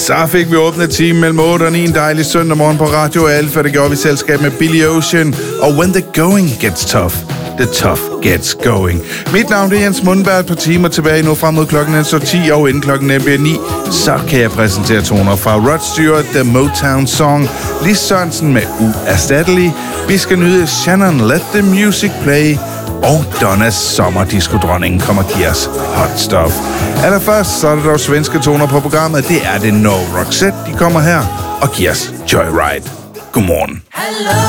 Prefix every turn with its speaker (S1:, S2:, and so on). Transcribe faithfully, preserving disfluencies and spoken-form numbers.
S1: Så fik vi åbnet time mellem otte og ni en dejlig søndag morgen på Radio Alfa. Det gjorde vi i selskab med Billy Ocean og When the Going Gets Tough. The Tough Gets Going. Mit navn det er Jens Mundberg. Et par timer tilbage nu frem mod klokken så ti, og inden klokken bliver ni, så kan jeg præsentere toner fra Rod Stewart, The Motown Song, Lis Sørensen med Uerstattelig. Vi skal nyde Shannon, Let the Music Play, og Donnas sommerdisco-dronningen kommer og giver os hot stuff. Allerførst så er der dog svenske toner på programmet. Det er det No Roxette. De kommer her og giver os Joyride. Godmorgen.
S2: Hello.